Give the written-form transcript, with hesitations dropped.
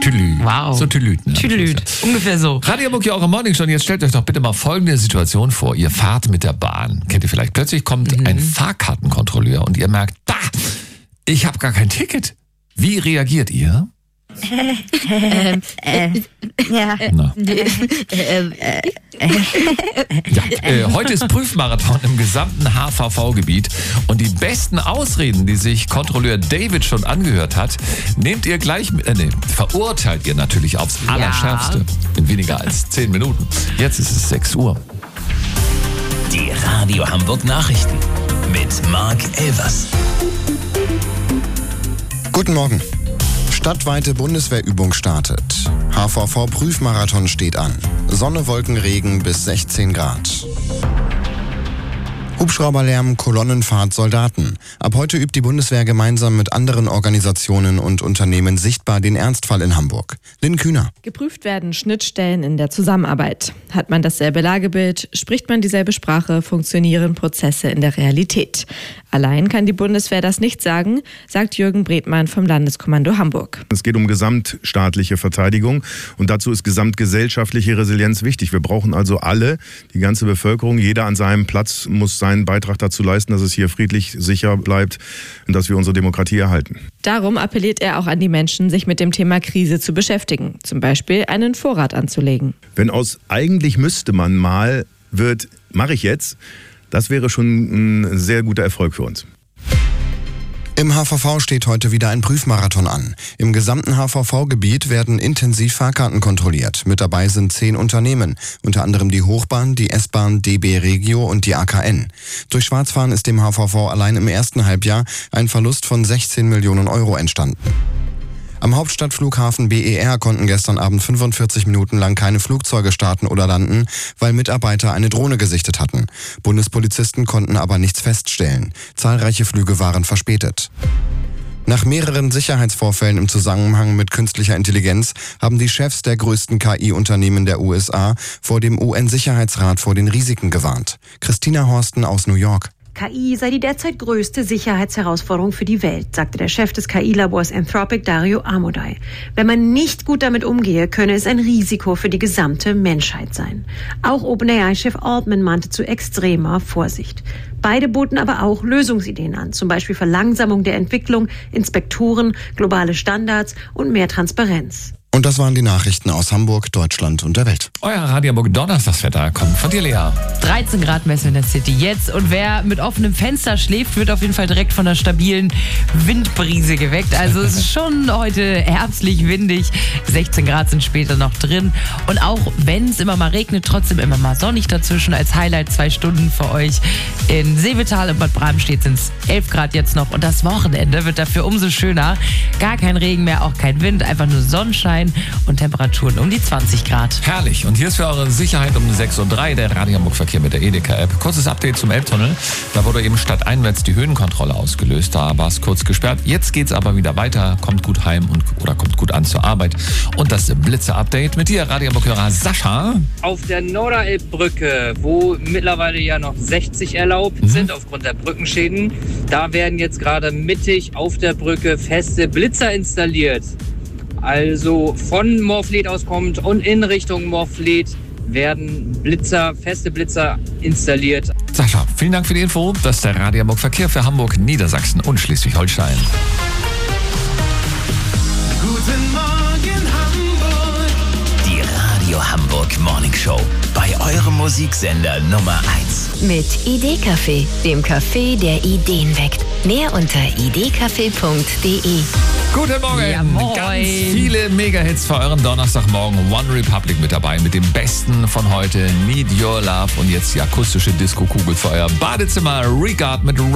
Tülü. Wow. So Tülüt. Ne? Tüdelüt. Ungefähr so. Radio Hamburg, ja, eure Morningshow. Jetzt stellt euch doch bitte mal folgende Situation vor. Ihr fahrt mit der Bahn. Kennt ihr vielleicht? Plötzlich kommt ein Fahrkartenkontrolleur und ihr merkt, ich habe gar kein Ticket. Wie reagiert ihr? Ja. Heute ist Prüfmarathon im gesamten HVV-Gebiet und die besten Ausreden, die sich Kontrolleur David schon angehört hat, nehmt ihr gleich, verurteilt ihr natürlich aufs Allerschärfste in weniger als 10 Minuten. Jetzt ist es 6 Uhr. Die Radio Hamburg Nachrichten mit Marc Elvers. Guten Morgen. Stadtweite Bundeswehrübung startet. HVV-Prüfmarathon steht an. Sonne, Wolken, Regen bis 16 Grad. Hubschrauberlärm, Kolonnenfahrt, Soldaten. Ab heute übt die Bundeswehr gemeinsam mit anderen Organisationen und Unternehmen sichtbar den Ernstfall in Hamburg. Lynn Kühner. Geprüft werden Schnittstellen in der Zusammenarbeit. Hat man dasselbe Lagebild, spricht man dieselbe Sprache, funktionieren Prozesse in der Realität. Allein kann die Bundeswehr das nicht sagen, sagt Jürgen Bredmann vom Landeskommando Hamburg. Es geht um gesamtstaatliche Verteidigung und dazu ist gesamtgesellschaftliche Resilienz wichtig. Wir brauchen also alle, die ganze Bevölkerung, jeder an seinem Platz muss seinen Beitrag dazu leisten, dass es hier friedlich, sicher bleibt und dass wir unsere Demokratie erhalten. Darum appelliert er auch an die Menschen, sich mit dem Thema Krise zu beschäftigen. Zum Beispiel einen Vorrat anzulegen. Wenn aus eigentlich müsste man mal wird, mache ich jetzt, das wäre schon ein sehr guter Erfolg für uns. Im HVV steht heute wieder ein Prüfmarathon an. Im gesamten HVV-Gebiet werden intensiv Fahrkarten kontrolliert. Mit dabei sind 10 Unternehmen, unter anderem die Hochbahn, die S-Bahn, DB Regio und die AKN. Durch Schwarzfahren ist dem HVV allein im ersten Halbjahr ein Verlust von 16 Millionen Euro entstanden. Am Hauptstadtflughafen BER konnten gestern Abend 45 Minuten lang keine Flugzeuge starten oder landen, weil Mitarbeiter eine Drohne gesichtet hatten. Bundespolizisten konnten aber nichts feststellen. Zahlreiche Flüge waren verspätet. Nach mehreren Sicherheitsvorfällen im Zusammenhang mit künstlicher Intelligenz haben die Chefs der größten KI-Unternehmen der USA vor dem UN-Sicherheitsrat vor den Risiken gewarnt. Christina Horsten aus New York. KI sei die derzeit größte Sicherheitsherausforderung für die Welt, sagte der Chef des KI-Labors Anthropic, Dario Amodei. Wenn man nicht gut damit umgehe, könne es ein Risiko für die gesamte Menschheit sein. Auch OpenAI-Chef Altman mahnte zu extremer Vorsicht. Beide boten aber auch Lösungsideen an, zum Beispiel Verlangsamung der Entwicklung, Inspektoren, globale Standards und mehr Transparenz. Und das waren die Nachrichten aus Hamburg, Deutschland und der Welt. Euer Radio Hamburg Donnerstagswetter kommt von dir, Lea. 13 Grad messen in der City jetzt. Und wer mit offenem Fenster schläft, wird auf jeden Fall direkt von einer stabilen Windbrise geweckt. Also es ist schon heute herbstlich, windig. 16 Grad sind später noch drin. Und auch wenn es immer mal regnet, trotzdem immer mal sonnig dazwischen. Als Highlight 2 Stunden für euch. In Seevetal und Bad Bramstedt sind es 11 Grad jetzt noch. Und das Wochenende wird dafür umso schöner. Gar kein Regen mehr, auch kein Wind, einfach nur Sonnenschein und Temperaturen um die 20 Grad. Herrlich. Und hier ist für eure Sicherheit um 6.03 Uhr der Radio Hamburg Verkehr mit der Edeka-App. Kurzes Update zum Elbtunnel. Da wurde eben stadteinwärts die Höhenkontrolle ausgelöst. Da war es kurz gesperrt. Jetzt geht's aber wieder weiter. Kommt gut heim oder kommt gut an zur Arbeit. Und das Blitzer-Update mit dir, Radio Hamburg-Hörer Sascha. Auf der Norderelbbrücke, wo mittlerweile ja noch 60 erlaubt sind aufgrund der Brückenschäden, da werden jetzt gerade mittig auf der Brücke feste Blitzer installiert. Also von Morfleet aus kommt und in Richtung Morfleet werden feste Blitzer installiert. Sascha, vielen Dank für die Info. Das ist der Radio Hamburg Verkehr für Hamburg, Niedersachsen und Schleswig-Holstein. Guten Morgen Hamburg. Die Radio Hamburg Morning Show. Bei eurem Musiksender Nummer 1. Mit Idee-Café, dem Café, der Ideen weckt. Mehr unter idecafé.de. Guten Morgen! Ja, moin. Ganz viele Mega-Hits für euren Donnerstagmorgen. One Republic mit dabei, mit dem Besten von heute. Need Your Love und jetzt die akustische Disco-Kugel für euer Badezimmer. Regard mit